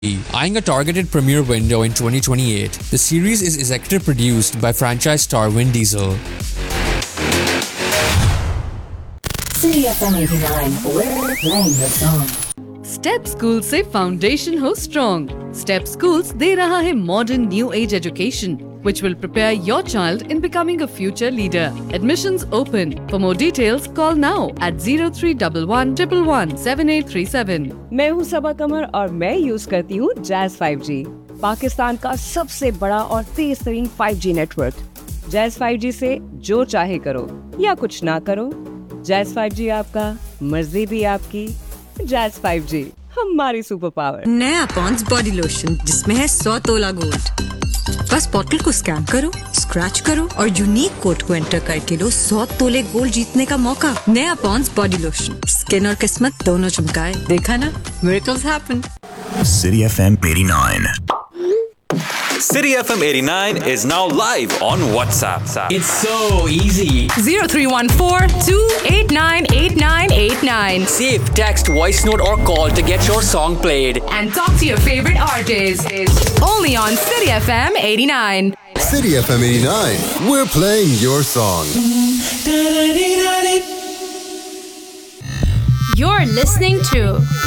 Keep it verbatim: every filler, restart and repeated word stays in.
eyeing a targeted premiere window in twenty twenty-eight. The series is executive produced by franchise star Vin Diesel. City F M eighty-nine, we're playing the song. Step school से foundation हो strong. Step schools दे रहा है modern new age education which will prepare your child in becoming a future leader. Admissions open. For more details, call now at zero three one one one one seven eight three seven. मैं हूँ सबा कमर और मैं use करती हूँ jazz five G, Pakistan का सबसे बड़ा और तेज तरीन five G network. Jazz five G से जो चाहे करो या कुछ ना करो. जैज़ फाइव जी आपका, मर्जी भी आपकी. जैज़ फाइव जी हमारी सुपर पावर. नया पॉन्ड्स बॉडी लोशन जिसमें है सौ तोला गोल्ड. बस बॉटल को स्कैन करो, स्क्रैच करो और यूनिक कोड को एंटर करके लो सौ तोले गोल्ड जीतने का मौका. नया पॉन्ड्स बॉडी लोशन, स्किन और किस्मत दोनों चमकाए. देखा ना, miracles happen. City F M eighty-nine. City F M eighty-nine is now live on WhatsApp. It's so easy. zero three one four two eight nine eight nine eight nine. Save, text, voice note or call to get your song played. And talk to your favorite artist. Only on City F M eighty-nine. City F M eighty-nine. We're playing your song. You're listening to